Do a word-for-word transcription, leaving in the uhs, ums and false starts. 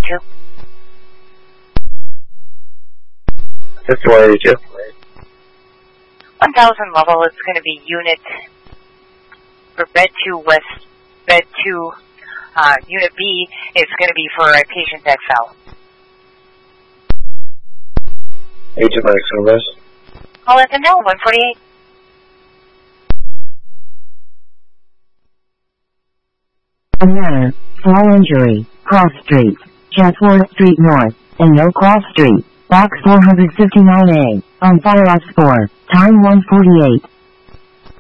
two. fifty-one eighty-two. one thousand level, it's going to be unit for bed two west, bed two, uh, unit B is going to be for a patient that fell. Agent Mike Service. Call at the now, one forty-eight. Manor, small injury, Cross Street, Chatsworth Street North, and No Cross Street, Box four fifty-nine A, on Fire S four, time one forty-eight.